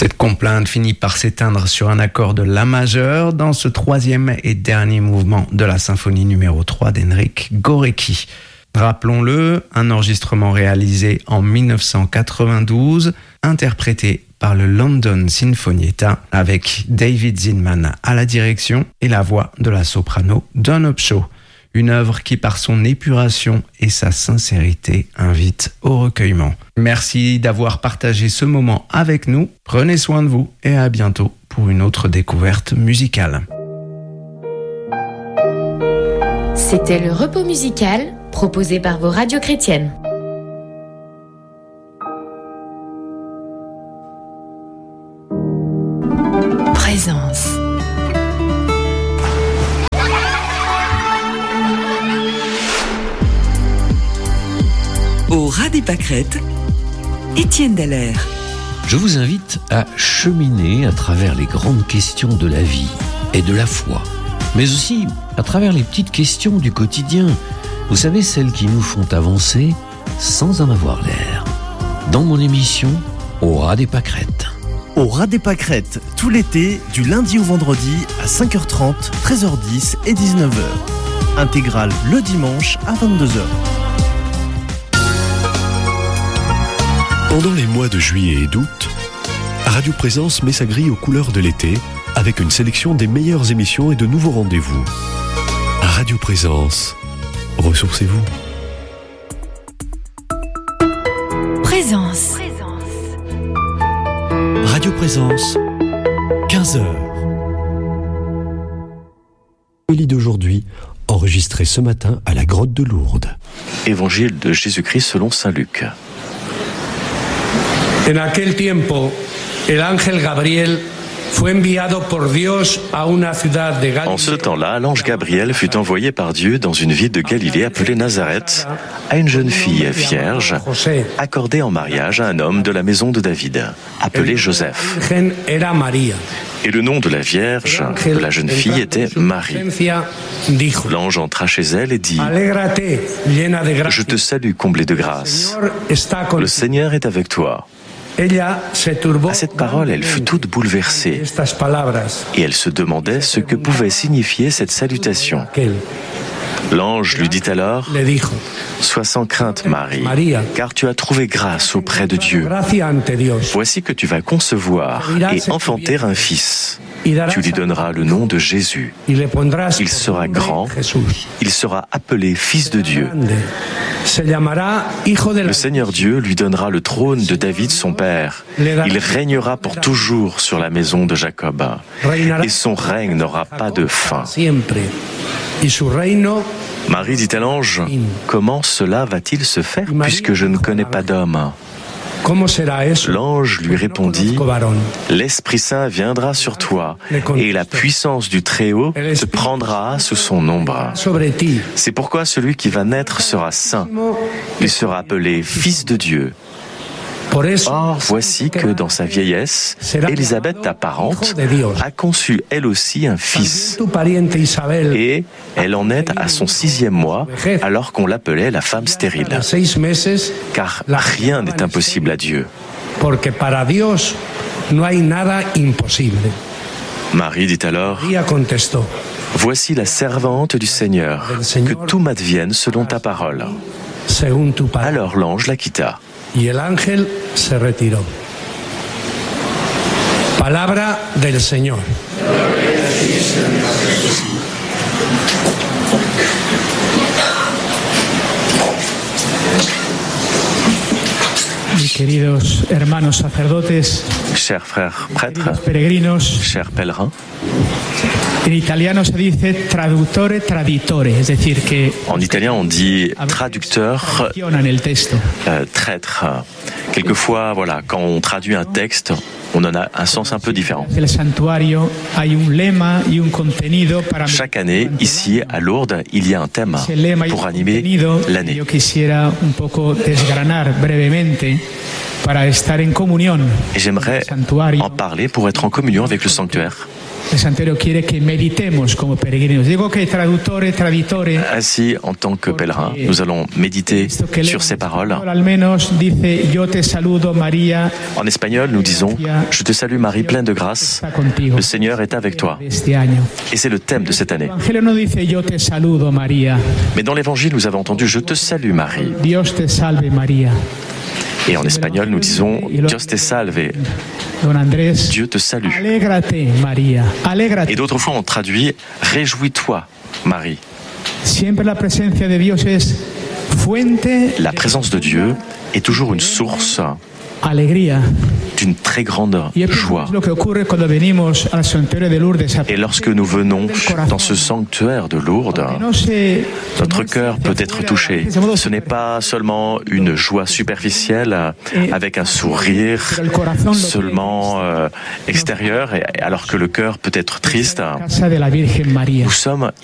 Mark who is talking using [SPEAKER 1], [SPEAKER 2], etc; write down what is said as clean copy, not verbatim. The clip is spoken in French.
[SPEAKER 1] Cette complainte finit par s'éteindre sur un accord de La majeur dans ce troisième et dernier mouvement de la symphonie numéro 3 d'Henryk Górecki. Rappelons-le, un enregistrement réalisé en 1992, interprété par le London Sinfonietta avec David Zinman à la direction et la voix de la soprano Dawn Upshaw. Une œuvre qui, par son épuration et sa sincérité, invite au recueillement. Merci d'avoir partagé ce moment avec nous. Prenez soin de vous et à bientôt pour une autre découverte musicale.
[SPEAKER 2] C'était le repos musical proposé par vos radios chrétiennes. Présence.
[SPEAKER 3] Au ras des pâquerettes, Étienne Dallaire.
[SPEAKER 4] Je vous invite à cheminer à travers les grandes questions de la vie et de la foi, mais aussi à travers les petites questions du quotidien. Vous savez, celles qui nous font avancer sans en avoir l'air. Dans mon émission, Au ras des pâquerettes.
[SPEAKER 5] Au ras des pâquerettes, tout l'été, du lundi au vendredi à 5h30, 13h10 et 19h. Intégrale le dimanche à 22h.
[SPEAKER 6] Pendant les mois de juillet et d'août, Radio Présence met sa grille aux couleurs de l'été avec une sélection des meilleures émissions et de nouveaux rendez-vous. Radio Présence, ressourcez-vous.
[SPEAKER 2] Présence.
[SPEAKER 5] Radio Présence, 15h.
[SPEAKER 6] Élie d'aujourd'hui, enregistré ce matin à la grotte de Lourdes.
[SPEAKER 7] Évangile de Jésus-Christ selon saint Luc.
[SPEAKER 8] En aquel tiempo, el ángel Gabriel fue enviado por Dios a una ciudad de Galilée.
[SPEAKER 7] En ce temps-là, l'ange Gabriel fut envoyé par Dieu dans une ville de Galilée appelée Nazareth, à une jeune fille vierge, accordée en mariage à un homme de la maison de David, appelé Joseph. Et le nom de la vierge, de la jeune fille, était Marie. L'ange entra chez elle et dit : « Je te salue, comblée de grâce. Le Seigneur est avec toi. » À cette parole, elle fut toute bouleversée et elle se demandait ce que pouvait signifier cette salutation. L'ange lui dit alors : « Sois sans crainte, Marie, car tu as trouvé grâce auprès de Dieu. Voici que tu vas concevoir et enfanter un fils. Tu lui donneras le nom de Jésus. Il sera grand, il sera appelé Fils de Dieu. Le Seigneur Dieu lui donnera le trône de David son père. Il régnera pour toujours sur la maison de Jacob, et son règne n'aura pas de fin. » Marie dit à l'ange : « Comment cela va-t-il se faire puisque je ne connais pas d'homme ? » L'ange lui répondit : « L'Esprit Saint viendra sur toi, et la puissance du Très-Haut te prendra sous son ombre. C'est pourquoi celui qui va naître sera saint. Il sera appelé Fils de Dieu. Or, voici que dans sa vieillesse, Élisabeth, ta parente, a conçu elle aussi un fils. Et elle en est à son 6e mois, alors qu'on l'appelait la femme stérile. Car rien n'est impossible à Dieu. Marie dit alors : « Voici la servante du Seigneur, que tout m'advienne selon ta parole. » Alors l'ange la quitta.
[SPEAKER 8] Y el ángel se retiró. Palabra del Señor.
[SPEAKER 9] Mis queridos hermanos sacerdotes,
[SPEAKER 7] chers frères prêtres,
[SPEAKER 9] peregrinos,
[SPEAKER 7] chers pèlerins.
[SPEAKER 9] En italiano se dice traduttore traditore, es decir que
[SPEAKER 7] en italien on dit traducteur, traître. Quelquefois, voilà, quand on traduit un texte, on en a un sens un peu différent. Chaque année, ici à Lourdes, il y a un thème pour animer l'année. Et j'aimerais en parler pour être en communion avec le sanctuaire.
[SPEAKER 9] El santuario quiere que meditemos como peregrinos. Digo que traductore, traditore.
[SPEAKER 7] Ainsi, en tant que pèlerins, nous allons méditer sur ces paroles.
[SPEAKER 9] Al menos dice, yo te saludo, María.
[SPEAKER 7] En espagnol, nous disons « Je te salue Marie, pleine de grâce, le Seigneur est avec toi ». Et c'est le thème de cette année. Mais dans l'Évangile, nous avons entendu « Je te salue Marie ».
[SPEAKER 9] Dios te salve, María.
[SPEAKER 7] Et en espagnol, nous disons « Dios te salve ». Dieu te salue.
[SPEAKER 9] Alégrate, María. Alégrate.
[SPEAKER 7] Et d'autres fois, on traduit « Réjouis-toi, Marie ».
[SPEAKER 9] Siempre la presencia de Dios es fuente.
[SPEAKER 7] La présence de Dieu est toujours une source
[SPEAKER 9] Alegría.
[SPEAKER 7] d'une très grande joie. Et lorsque nous venons dans ce sanctuaire de Lourdes, notre cœur peut être touché. Ce n'est pas seulement une joie superficielle avec un sourire seulement extérieur, alors que le cœur peut être triste. Nous sommes